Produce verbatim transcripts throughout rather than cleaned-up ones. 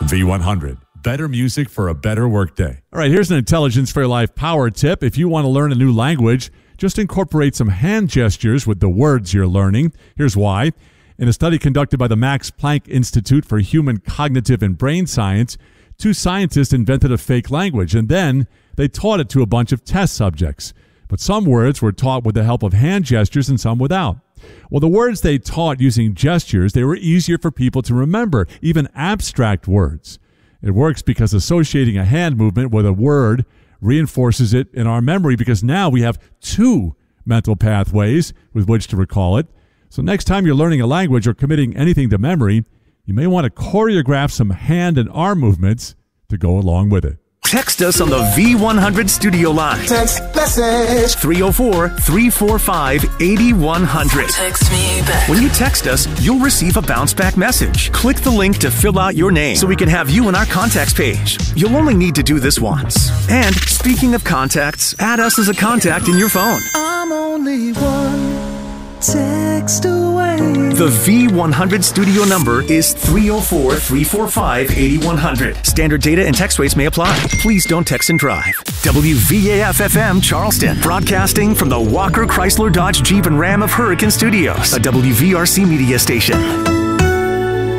V one hundred. Better music for a better workday. All right, here's an Intelligence for Your Life power tip. If you want to learn a new language, just incorporate some hand gestures with the words you're learning. Here's why. In a study conducted by the Max Planck Institute for Human Cognitive and Brain Science, two scientists invented a fake language, and then they taught it to a bunch of test subjects. But some words were taught with the help of hand gestures and some without. Well, the words they taught using gestures, they were easier for people to remember, even abstract words. It works because associating a hand movement with a word reinforces it in our memory, because now we have two mental pathways with which to recall it. So next time you're learning a language or committing anything to memory, you may want to choreograph some hand and arm movements to go along with it. Text us on the V one hundred studio line. Text message three oh four, three four five, eight one zero zero. Text me back. When you text us, you'll receive a bounce back message. Click the link to fill out your name so we can have you in our contacts page. You'll only need to do this once. And speaking of contacts, add us as a contact in your phone. I'm only one text away. The V one hundred studio number is three oh four, three four five, eight one zero zero. Standard data and text rates may apply. Please don't text and drive. W V A F F M Charleston, broadcasting from the Walker Chrysler Dodge Jeep and Ram of Hurricane Studios, a W V R C media station.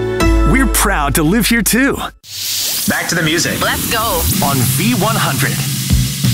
We're proud to live here too. Back to the music. Let's go. On V one hundred.